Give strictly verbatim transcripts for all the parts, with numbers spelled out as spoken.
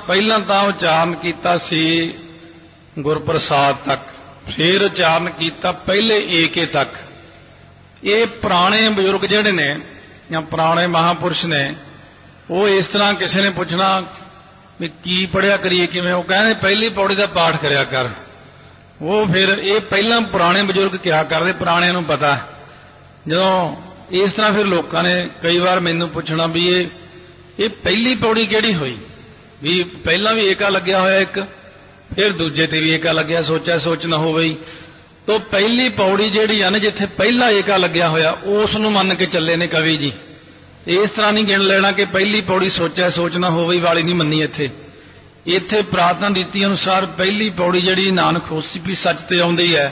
ਪਹਿਲਾਂ ਤਾਂ ਉਚਾਰਨ ਕੀਤਾ ਸੀ ਗੁਰਪ੍ਰਸਾਦ ਤੱਕ, ਫਿਰ ਉਚਾਰਨ ਕੀਤਾ ਪਹਿਲੇ ਏਕੇ ਤੱਕ। ਇਹ ਪੁਰਾਣੇ ਬਜ਼ੁਰਗ ਜਿਹੜੇ ਨੇ ਜਾਂ ਪੁਰਾਣੇ ਮਹਾਂਪੁਰਸ਼ ਨੇ, ਉਹ ਇਸ ਤਰ੍ਹਾਂ ਕਿਸੇ ਨੇ ਪੁੱਛਣਾ ਵੀ ਕੀ ਪੜ੍ਹਿਆ ਕਰੀਏ ਕਿਵੇਂ, ਉਹ ਕਹਿੰਦੇ ਪਹਿਲੀ ਪੌੜੀ ਦਾ ਪਾਠ ਕਰਿਆ ਕਰ। ਉਹ ਫਿਰ ਇਹ ਪਹਿਲਾਂ ਪੁਰਾਣੇ ਬਜ਼ੁਰਗ ਕਿਹਾ ਕਰਦੇ, ਪੁਰਾਣਿਆਂ ਨੂੰ ਪਤਾ। ਜਦੋਂ ਇਸ ਤਰ੍ਹਾਂ ਫਿਰ ਲੋਕਾਂ ਨੇ ਕਈ ਵਾਰ ਮੈਨੂੰ ਪੁੱਛਣਾ ਵੀ ਇਹ ਇਹ ਪਹਿਲੀ ਪੌੜੀ ਕਿਹੜੀ ਹੋਈ, ਵੀ ਪਹਿਲਾਂ ਵੀ ਏਕਾ ਲੱਗਿਆ ਹੋਇਆ ਇੱਕ, ਫਿਰ ਦੂਜੇ ਤੇ ਵੀ ਏਕਾ ਲੱਗਿਆ, ਸੋਚਿਆ ਸੋਚ ਨਾ ਹੋਵੇ। ਤੋ ਪਹਿਲੀ ਪੌੜੀ ਜਿਹੜੀ ਆ ਨਾ, ਜਿੱਥੇ ਪਹਿਲਾ ਏਕਾ ਲੱਗਿਆ ਹੋਇਆ ਉਸ ਨੂੰ ਮੰਨ ਕੇ ਚੱਲੇ ਨੇ ਕਵੀ ਜੀ। ਇਸ ਤਰ੍ਹਾਂ ਨਹੀਂ ਗਿਣ ਲੈਣਾ ਕਿ ਪਹਿਲੀ ਪੌੜੀ ਸੋਚਿਆ ਸੋਚ ਨਾ ਹੋਵੇ ਵਾਲੀ ਨਹੀਂ ਮੰਨੀ। ਇੱਥੇ ਇੱਥੇ ਪ੍ਰਾਰਥਨਾ ਰੀਤੀ ਅਨੁਸਾਰ ਪਹਿਲੀ ਪੌੜੀ ਜਿਹੜੀ ਨਾਨਕ ਹੋਸੀ ਵੀ ਸੱਚ ਤੇ ਆਉਂਦੀ ਹੈ,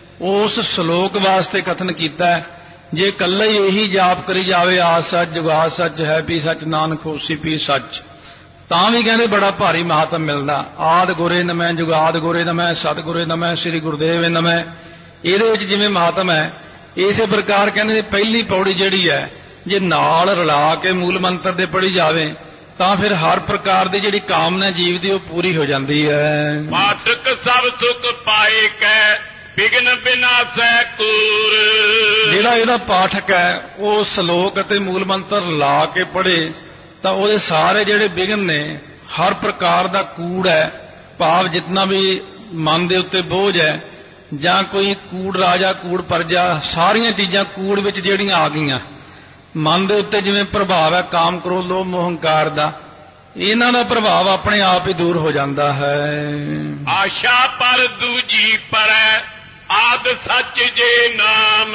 ਉਸ ਸ਼ਲੋਕ ਵਾਸਤੇ ਕਥਨ ਕੀਤਾ ਹੈ। ਜੇ ਇਕੱਲਾ ਹੀ ਇਹੀ ਜਾਪ ਕਰੀ ਜਾਵੇ ਆਦ ਸੱਚ ਜੁਗਾਦ ਸੱਚ ਹੈ ਵੀ ਸੱਚ ਨਾਨਕ ਹੋਸੀ ਵੀ ਸੱਚ, ਤਾਂ ਵੀ ਕਹਿੰਦੇ ਬੜਾ ਭਾਰੀ ਮਹਾਤਮ ਮਿਲਦਾ। ਆਦ ਗੁਰੇ ਨਮੈ ਜੁਗਾਦ ਗੁਰੇ ਨਮੈ ਸਤਿ ਗੁਰੇ ਨਮੈ ਸ੍ਰੀ ਗੁਰਦੇਵ ਨਮੈ, ਇਹਦੇ ਵਿੱਚ ਜਿਵੇਂ ਮਹਾਤਮ ਹੈ ਇਸੇ ਪ੍ਰਕਾਰ ਕਹਿੰਦੇ ਪਹਿਲੀ ਪੌੜੀ ਜਿਹੜੀ ਹੈ ਜੇ ਨਾਲ ਰਲਾ ਕੇ ਮੂਲ ਮੰਤਰ ਦੇ ਪੜ੍ਹੀ ਜਾਵੇ ਤਾਂ ਫਿਰ ਹਰ ਪ੍ਰਕਾਰ ਦੀ ਜਿਹੜੀ ਕਾਮਨਾ ਜੀਵ ਦੀ ਉਹ ਪੂਰੀ ਹੋ ਜਾਂਦੀ ਹੈ। ਪਾਠਕ ਸਭ ਸੁਖ ਪਾਏ ਕੈ ਬਿਗਨ ਬਿਨਾਸੈ ਕੂਰ। ਜਿਹੜਾ ਇਹਦਾ ਪਾਠਕ ਹੈ ਉਹ ਸ਼ਲੋਕ ਅਤੇ ਮੂਲ ਮੰਤਰ ਲਾ ਕੇ ਪੜ੍ਹੇ ਤਾਂ ਉਹਦੇ ਸਾਰੇ ਜਿਹੜੇ ਵਿਘਨ ਨੇ, ਹਰ ਪ੍ਰਕਾਰ ਦਾ ਕੂੜ ਹੈ, ਭਾਵ ਜਿਤਨਾ ਵੀ ਮਨ ਦੇ ਉੱਤੇ ਬੋਝ ਹੈ ਜਾਂ ਕੋਈ ਕੂੜ ਰਾਜਾ ਕੂੜ ਪਰਜਾ, ਸਾਰੀਆਂ ਚੀਜ਼ਾਂ ਕੂੜ ਵਿੱਚ ਜਿਹੜੀਆਂ ਆ ਗਈਆਂ ਮਨ ਦੇ ਉੱਤੇ, ਜਿਵੇਂ ਪ੍ਰਭਾਵ ਹੈ ਕਾਮ ਕ੍ਰੋਧ ਲੋਭ ਮੋਹ ਹੰਕਾਰ ਦਾ, ਇਹਨਾਂ ਦਾ ਪ੍ਰਭਾਵ ਆਪਣੇ ਆਪ ਹੀ ਦੂਰ ਹੋ ਜਾਂਦਾ ਹੈ। ਆਸ਼ਾ ਪਰ ਦੂਜੀ ਪਰੈ ਆਦ ਸੱਚ ਜੇ ਨਾਮ।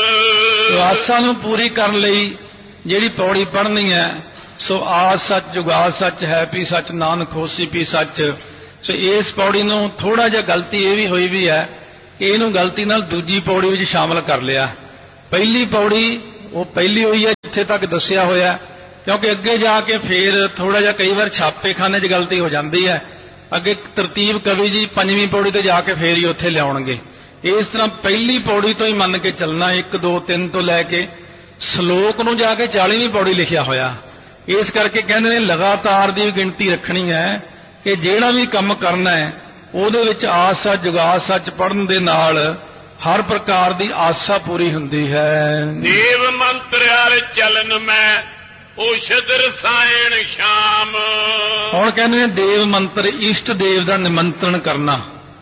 ਆਸਾਂ ਨੂੰ ਪੂਰੀ ਕਰਨ ਲਈ ਜਿਹੜੀ ਪੌੜੀ ਪੜ੍ਹਨੀ ਹੈ, ਸੋ ਆਦ ਸੱਚ ਜੁਗਾਦ ਸੱਚ ਹੈ ਵੀ ਸੱਚ ਨਾਨਕ ਹੋਸੀ ਵੀ ਸੱਚ। ਸੋ ਇਸ ਪੌੜੀ ਨੂੰ ਥੋੜਾ ਜਿਹਾ ਗਲਤੀ ਇਹ ਵੀ ਹੋਈ ਵੀ ਹੈ ਕਿ ਇਹਨੂੰ ਗਲਤੀ ਨਾਲ ਦੂਜੀ ਪੌੜੀ ਵਿੱਚ ਸ਼ਾਮਲ ਕਰ ਲਿਆ। ਪਹਿਲੀ ਪੌੜੀ ਉਹ ਪਹਿਲੀ ਹੋਈ ਹੈ ਜਿੱਥੇ ਤੱਕ ਦੱਸਿਆ ਹੋਇਆ, ਕਿਉਂਕਿ ਅੱਗੇ ਜਾ ਕੇ ਫੇਰ ਥੋੜਾ ਜਿਹਾ ਕਈ ਵਾਰ ਛਾਪੇਖਾਨੇ 'ਚ ਗਲਤੀ ਹੋ ਜਾਂਦੀ ਹੈ। ਅੱਗੇ ਤਰਤੀਬ ਕਵੀ ਜੀ ਪੰਜਵੀਂ ਪੌੜੀ ਤੇ ਜਾ ਕੇ ਫੇਰ ਹੀ ਉੱਥੇ ਲਿਆਉਣਗੇ। ਇਸ ਤਰ੍ਹਾਂ ਪਹਿਲੀ ਪੌੜੀ ਤੋਂ ਹੀ ਮੰਨ ਕੇ ਚੱਲਣਾ, ਇੱਕ ਦੋ ਤਿੰਨ ਤੋਂ ਲੈ ਕੇ ਸ਼ਲੋਕ ਨੂੰ ਜਾ ਕੇ ਚਾਲੀਵੀਂ ਪੌੜੀ ਲਿਖਿਆ ਹੋਇਆ। ਇਸ ਕਰਕੇ ਕਹਿੰਦੇ ਨੇ ਲਗਾਤਾਰ ਦੀ ਗਿਣਤੀ ਰੱਖਣੀ ਹੈ ਕਿ ਜਿਹੜਾ ਵੀ ਕੰਮ ਕਰਨਾ ਹੈ ਉਹਦੇ ਵਿੱਚ ਆਦ ਸੱਚ ਜੁਗਾਦ ਸੱਚ ਪੜ੍ਹਨ ਦੇ ਨਾਲ ਹਰ ਪ੍ਰਕਾਰ ਦੀ ਆਸਾ ਪੂਰੀ ਹੁੰਦੀ ਹੈ। ਦੇਵ ਮੰਤਰ ਹਰ ਚਲਨ ਮੈਂ ਔਸ਼ਧ ਰਸਾਇਣ ਸ਼ਾਮ। ਹੁਣ ਕਹਿੰਦੇ ਨੇ ਦੇਵ ਮੰਤਰ, ਇਸ਼ਟ ਦੇਵ ਦਾ ਨਿਮੰਤਰਣ ਕਰਨਾ,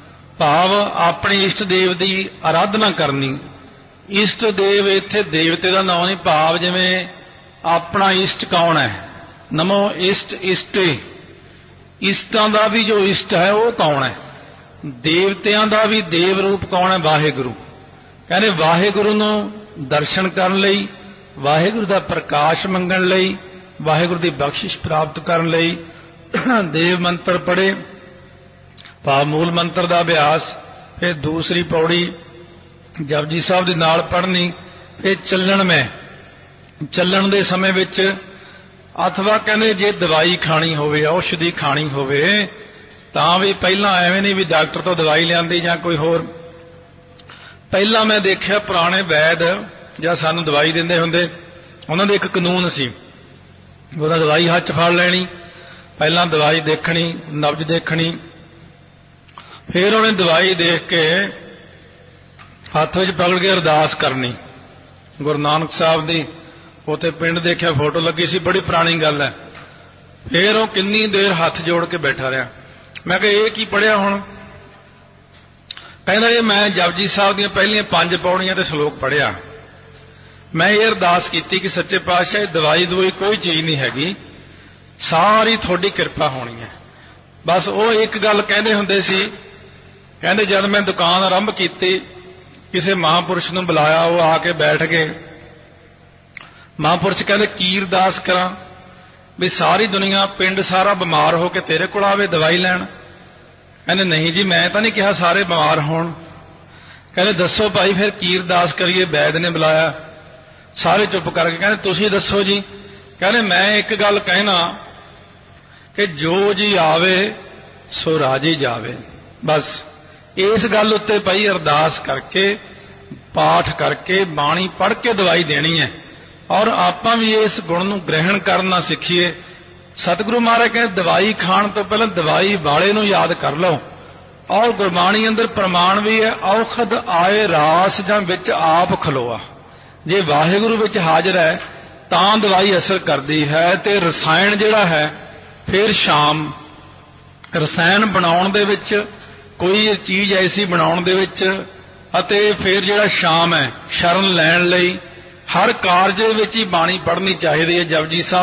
ਭਾਵ ਆਪਣੇ ਇਸ਼ਟ ਦੇਵ ਦੀ ਆਰਾਧਨਾ ਕਰਨੀ। ਇਸ਼ਟ ਦੇਵ ਇੱਥੇ ਦੇਵਤੇ ਦਾ ਨਾਮ ਨਹੀਂ, ਭਾਵ ਜਿਵੇਂ ਆਪਣਾ ਇਸ਼ਟ ਕੌਣ ਹੈ, ਨਮੋ ਇਸ਼ਟ ਇਸ਼ਟੇ, ਇਸ਼ਟਾਂ ਦਾ ਵੀ ਜੋ ਇਸ਼ਟ ਹੈ ਉਹ ਕੌਣ ਹੈ, ਦੇਵਤਿਆਂ ਦਾ ਵੀ ਦੇਵ ਰੂਪ ਕੌਣ ਹੈ, ਵਾਹਿਗੁਰੂ। ਕਹਿੰਦੇ ਵਾਹਿਗੁਰੂ ਨੂੰ ਦਰਸ਼ਨ ਕਰਨ ਲਈ, ਵਾਹਿਗੁਰੂ ਦਾ ਪ੍ਰਕਾਸ਼ ਮੰਗਣ ਲਈ, ਵਾਹਿਗੁਰੂ ਦੀ ਬਖਸ਼ਿਸ਼ ਪ੍ਰਾਪਤ ਕਰਨ ਲਈ ਦੇਵ ਮੰਤਰ ਪੜ੍ਹੇ, ਭਾਵ ਮੂਲ ਮੰਤਰ ਦਾ ਅਭਿਆਸ। ਫਿਰ ਦੂਸਰੀ ਪੌੜੀ ਜਪਜੀ ਸਾਹਿਬ ਦੇ ਨਾਲ ਪੜ੍ਹਨੀ। ਫਿਰ ਚੱਲਣ ਮੈਂ, ਚੱਲਣ ਦੇ ਸਮੇਂ ਵਿੱਚ ਅਥਵਾ ਕਹਿੰਦੇ ਜੇ ਦਵਾਈ ਖਾਣੀ ਹੋਵੇ, ਔਸ਼ਧੀ ਖਾਣੀ ਹੋਵੇ ਤਾਂ ਵੀ ਪਹਿਲਾਂ ਐਵੇਂ ਨਹੀਂ ਵੀ ਡਾਕਟਰ ਤੋਂ ਦਵਾਈ ਲਿਆਂਦੀ ਜਾਂ ਕੋਈ ਹੋਰ। ਪਹਿਲਾਂ ਮੈਂ ਦੇਖਿਆ ਪੁਰਾਣੇ ਵੈਦ ਜਾਂ ਸਾਨੂੰ ਦਵਾਈ ਦਿੰਦੇ ਹੁੰਦੇ, ਉਹਨਾਂ ਦੇ ਇੱਕ ਕਾਨੂੰਨ ਸੀ, ਉਹਦਾ ਦਵਾਈ ਹੱਥ 'ਚ ਫੜ ਲੈਣੀ, ਪਹਿਲਾਂ ਦਵਾਈ ਦੇਖਣੀ, ਨਬਜ਼ ਦੇਖਣੀ, ਫਿਰ ਉਹਨੇ ਦਵਾਈ ਦੇਖ ਕੇ ਹੱਥ ਵਿੱਚ ਪਕੜ ਕੇ ਅਰਦਾਸ ਕਰਨੀ। ਗੁਰੂ ਨਾਨਕ ਸਾਹਿਬ ਦੀ ਉੱਥੇ ਪਿੰਡ ਦੇਖਿਆ ਫੋਟੋ ਲੱਗੀ ਸੀ, ਬੜੀ ਪੁਰਾਣੀ ਗੱਲ ਹੈ। ਫਿਰ ਉਹ ਕਿੰਨੀ ਦੇਰ ਹੱਥ ਜੋੜ ਕੇ ਬੈਠਾ ਰਿਹਾ। ਮੈਂ ਕਿਹਾ ਇਹ ਕੀ ਪੜ੍ਹਿਆ ਹੁਣ? ਕਹਿੰਦਾ ਇਹ ਮੈਂ ਜਪਜੀ ਸਾਹਿਬ ਦੀਆਂ ਪਹਿਲੀਆਂ ਪੰਜ ਪੌੜੀਆਂ ਤੇ ਸ਼ਲੋਕ ਪੜ੍ਹਿਆ। ਮੈਂ ਇਹ ਅਰਦਾਸ ਕੀਤੀ ਕਿ ਸੱਚੇ ਪਾਤਸ਼ਾਹ ਦਵਾਈ ਦਵਾਈ ਕੋਈ ਚੀਜ਼ ਨਹੀਂ ਹੈਗੀ, ਸਾਰੀ ਤੁਹਾਡੀ ਕਿਰਪਾ ਹੋਣੀ ਹੈ। ਬਸ ਉਹ ਇੱਕ ਗੱਲ ਕਹਿੰਦੇ ਹੁੰਦੇ ਸੀ, ਕਹਿੰਦੇ ਜਦ ਮੈਂ ਦੁਕਾਨ ਆਰੰਭ ਕੀਤੀ ਕਿਸੇ ਮਹਾਂਪੁਰਸ਼ ਨੂੰ ਬੁਲਾਇਆ, ਉਹ ਆ ਕੇ ਬੈਠ ਗਏ। ਮਹਾਂਪੁਰਸ਼ ਕਹਿੰਦੇ ਕੀ ਅਰਦਾਸ ਕਰਾਂ ਵੀ ਸਾਰੀ ਦੁਨੀਆ ਪਿੰਡ ਸਾਰਾ ਬਿਮਾਰ ਹੋ ਕੇ ਤੇਰੇ ਕੋਲ ਆਵੇ ਦਵਾਈ ਲੈਣ? ਕਹਿੰਦੇ ਨਹੀਂ ਜੀ ਮੈਂ ਤਾਂ ਨਹੀਂ ਕਿਹਾ ਸਾਰੇ ਬਿਮਾਰ ਹੋਣ। ਕਹਿੰਦੇ ਦੱਸੋ ਭਾਈ ਫਿਰ ਕੀ ਅਰਦਾਸ ਕਰੀਏ? ਵੈਦ ਨੇ ਬੁਲਾਇਆ, ਸਾਰੇ ਚੁੱਪ ਕਰਕੇ ਕਹਿੰਦੇ ਤੁਸੀਂ ਦੱਸੋ ਜੀ। ਕਹਿੰਦੇ ਮੈਂ ਇੱਕ ਗੱਲ ਕਹਿਣਾ ਕਿ ਜੋ ਜੀ ਆਵੇ ਸੋ ਰਾਜੀ ਜਾਵੇ। ਬਸ ਇਸ ਗੱਲ ਉੱਤੇ ਭਾਈ ਅਰਦਾਸ ਕਰਕੇ, ਪਾਠ ਕਰਕੇ, ਬਾਣੀ ਪੜ੍ਹ ਕੇ ਦਵਾਈ ਦੇਣੀ ਹੈ। ਔਰ ਆਪਾਂ ਵੀ ਇਸ ਗੁਣ ਨੂੰ ਗ੍ਰਹਿਣ ਕਰਨਾ ਸਿੱਖੀਏ ਸਤਿਗੁਰੂ ਮਹਾਰਾਜ ਕਹਿੰਦੇ ਦਵਾਈ ਖਾਣ ਤੋਂ ਪਹਿਲਾਂ ਦਵਾਈ ਵਾਲੇ ਨੂੰ ਯਾਦ ਕਰ ਲਓ। ਔਰ ਗੁਰਬਾਣੀ ਅੰਦਰ ਪ੍ਰਮਾਣ ਵੀ ਹੈ, ਔਖਦ ਆਏ ਰਾਸ ਜਾਂ ਵਿੱਚ ਆਪ ਖਲੋਆ। ਜੇ ਵਾਹਿਗੁਰੂ ਵਿੱਚ ਹਾਜ਼ਰ ਹੈ ਤਾਂ ਦਵਾਈ ਅਸਰ ਕਰਦੀ ਹੈ। ਤੇ ਰਸਾਇਣ ਜਿਹੜਾ ਹੈ ਫਿਰ ਸ਼ਾਮ, ਰਸਾਇਣ ਬਣਾਉਣ ਦੇ ਵਿੱਚ, ਕੋਈ ਚੀਜ਼ ਐਸੀ ਬਣਾਉਣ ਦੇ ਵਿੱਚ, ਅਤੇ ਫਿਰ ਜਿਹੜਾ ਸ਼ਾਮ ਹੈ ਸ਼ਰਨ ਲੈਣ ਲਈ ਹਰ ਕਾਰਜ ਵਿੱਚ ਹੀ ਬਾਣੀ ਪੜ੍ਹਨੀ ਚਾਹੀਦੀ ਹੈ। ਜਪਜੀ ਸਾਹਿਬ